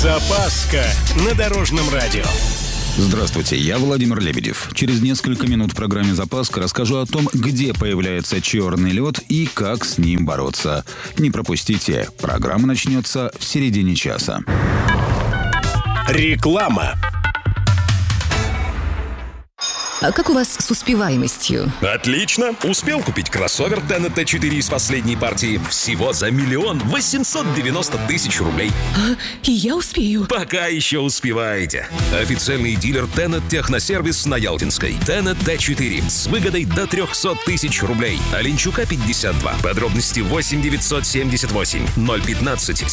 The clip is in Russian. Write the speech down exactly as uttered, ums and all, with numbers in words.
Запаска на Дорожном радио. Здравствуйте, я Владимир Лебедев. Через несколько минут в программе «Запаска» расскажу о том, где появляется черный лед и как с ним бороться. Не пропустите, программа начнется в середине часа. Реклама. А как у вас с успеваемостью? Отлично! Успел купить кроссовер Тенет Т четыре из последней партии всего за миллион восемьсот девяносто тысяч рублей. А, и я успею. Пока еще успеваете. Официальный дилер Тенет Техносервис на Ялтинской. Тенет Т четыре с выгодой до триста тысяч рублей. Оленчука пятьдесят два. Подробности восемь девятьсот семьдесят восемь ноль пятнадцать